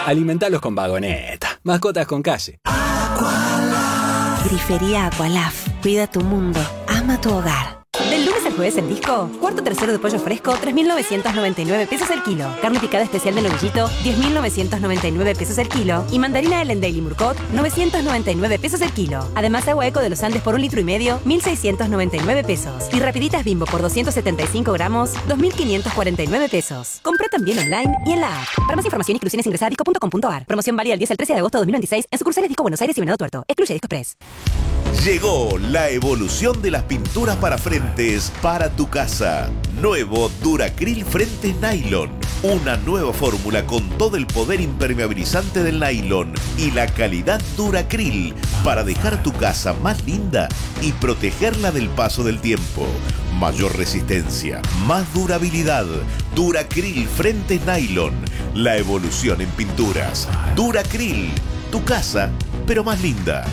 Alimentalos con Vagoneta. Mascotas con calle. Grifería Aqualaf. Cuida tu mundo. Ama tu hogar. Del lunes al jueves en Disco, cuarto tercero de pollo fresco, 3.999 pesos el kilo. Carne picada especial de novillito, 10.999 pesos el kilo. Y mandarina Ellen Daily Murcot, 999 pesos el kilo. Además, agua Eco de los Andes por 1,5 litros, 1.699 pesos. Y rapiditas Bimbo por 275 gramos, 2.549 pesos. Compra también online y en la app. Para más información, inclusiones, ingresa a disco.com.ar. Promoción válida del 10 al 13 de agosto de 2026 en sucursales Disco Buenos Aires y Venado Tuerto. Excluye Disco Express. Llegó la evolución de las pinturas para frentes para tu casa. Nuevo Duracril Frentes Nylon. Una nueva fórmula con todo el poder impermeabilizante del nylon y la calidad Duracril para dejar tu casa más linda y protegerla del paso del tiempo. Mayor resistencia, más durabilidad. Duracril Frentes Nylon. La evolución en pinturas. Duracril. Tu casa, pero más linda.